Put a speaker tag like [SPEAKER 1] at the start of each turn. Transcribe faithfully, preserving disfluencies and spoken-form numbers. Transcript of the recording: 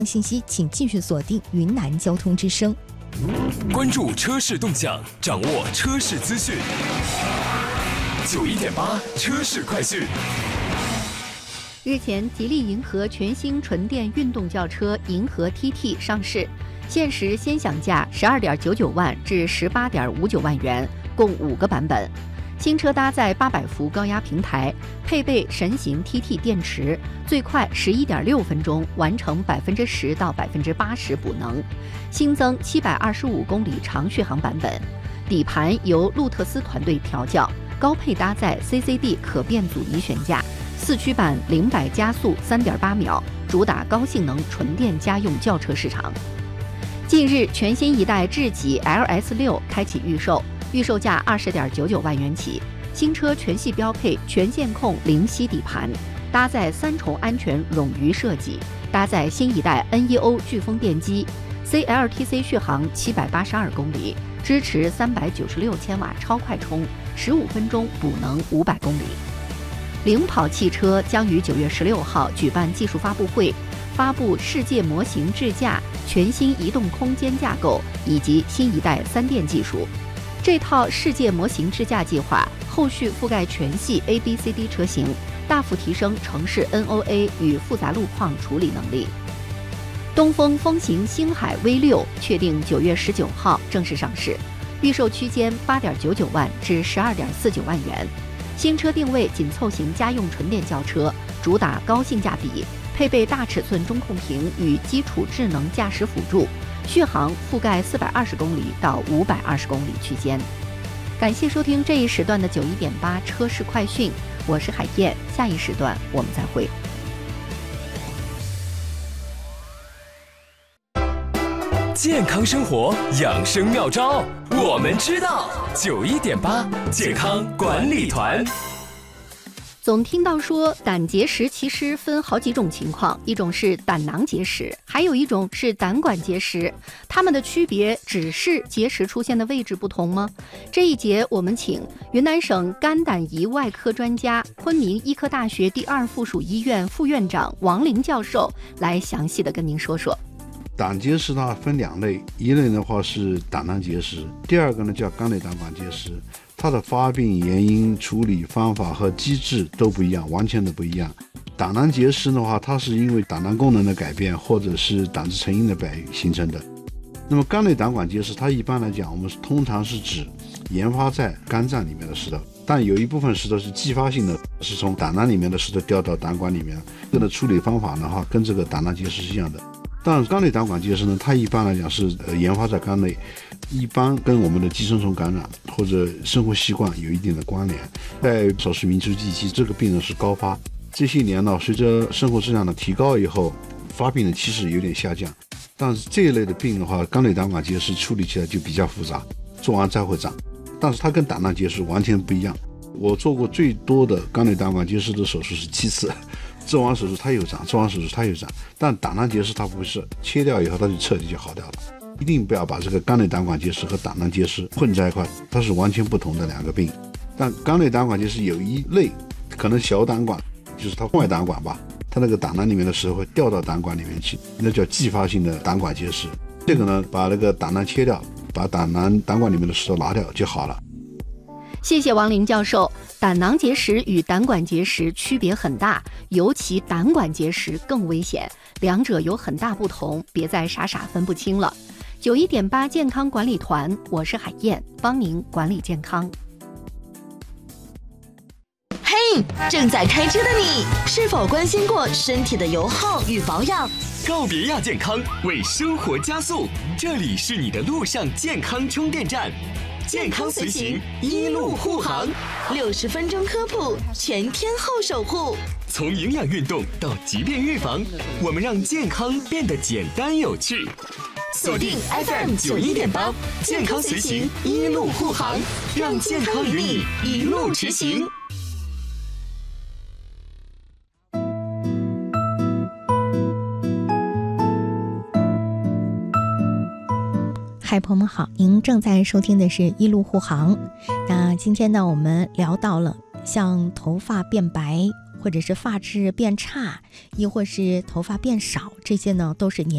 [SPEAKER 1] 信息请继续锁定云南交通之声，
[SPEAKER 2] 关注车市动向，掌握车市资讯。九一点八车市快讯。
[SPEAKER 3] 日前，吉利银河全新纯电运动轿车银河 T T 上市，限时先享价十二点九九万至十八点五九万元，共五个版本。新车搭载八百伏高压平台，配备神行 T T 电池，最快十一点六分钟完成百分之十到百分之八十补能。新增七百二十五公里长续航版本，底盘由路特斯团队调教，高配搭载 C C D 可变阻尼悬架，四驱版零百加速三点八秒，主打高性能纯电家用轿车市场。近日，全新一代智己 L S 六开启预售。预售价二十点九九万元起，新车全系标配全线控零息底盘，搭载三重安全冗余设计，搭载新一代 N E O 飓风电机 ，C L T C 续航七百八十二公里，支持三百九十六千瓦超快充，十五分钟补能五百公里。领跑汽车将于九月十六号举办技术发布会，发布世界模型智驾、全新移动空间架构以及新一代三电技术。这套世界模型智驾计划后续覆盖全系 A B C D 车型，大幅提升城市 N O A 与复杂路况处理能力。东风风行星海 V 六确定九月十九号正式上市，预售区间八点九九万至十二点四九万元。新车定位紧凑型家用纯电轿车，主打高性价比，配备大尺寸中控屏与基础智能驾驶辅助。续航覆盖四百二十公里到五百二十公里区间。感谢收听这一时段的九一点八车市快讯，我是海燕，下一时段我们再会。
[SPEAKER 2] 健康生活养生妙招，我们知道。九一点八健康管理团。
[SPEAKER 3] 总听到说胆结石其实分好几种情况，一种是胆囊结石，还有一种是胆管结石，它们的区别只是结石出现的位置不同吗？这一节我们请云南省肝胆胰外科专家、昆明医科大学第二附属医院副院长王林教授来详细的跟您说说。
[SPEAKER 4] 胆结石呢分两类，一类的话是胆囊结石，第二个呢叫肝内胆管结石。它的发病原因、处理方法和机制都不一样，完全的不一样。胆囊结石的话，它是因为胆囊功能的改变或者是胆汁成因的改形成的。那么肝内胆管结石，它一般来讲，我们通常是指研发在肝脏里面的石头，但有一部分石头是继发性的，是从胆囊里面的石头掉到胆管里面。这个的处理方法呢，哈，跟这个胆囊结石是一样的。但肝内胆管结石呢，它一般来讲是呃研发在肝内，一般跟我们的寄生虫感染或者生活习惯有一定的关联。在少数民族地区，这个病人是高发。这些年呢，随着生活质量的提高以后，发病的趋势有点下降。但是这一类的病的话，肝内胆管结石处理起来就比较复杂，做完再会长。但是它跟胆囊结石完全不一样。我做过最多的肝内胆管结石的手术是七次。做完手术它又长，做完手术它又长，但胆囊结石它不是，切掉以后它就彻底就好掉了。一定不要把这个肝内胆管结石和胆囊结石混在一块，它是完全不同的两个病。但肝内胆管结石有一类，可能小胆管，就是它外胆管吧，它那个胆囊里面的石会掉到胆管里面去，那叫继发性的胆管结石。这个呢，把那个胆囊切掉，把胆囊胆管里面的石头拿掉就好了。
[SPEAKER 3] 谢谢王林教授。胆囊结石与胆管结石区别很大，尤其胆管结石更危险，两者有很大不同，别再傻傻分不清了。九一点八健康管理团，我是海燕，帮您管理健康。
[SPEAKER 5] 嘿，正在开车的你，是否关心过身体的油耗与保养？
[SPEAKER 2] 告别亚健康，为生活加速，这里是你的路上健康充电站。健康随行，一路护航，
[SPEAKER 5] 六十分钟科普，全天候守护。
[SPEAKER 2] 从营养运动到疾病预防，我们让健康变得简单有趣。
[SPEAKER 5] 锁定 F M 九一点八，健康随行，一路护航，让健康与你一路驰行。
[SPEAKER 1] 嗨，朋友们好，您正在收听的是一路护航。那今天呢，我们聊到了像头发变白，或者是发质变差，亦或是头发变少，这些呢都是年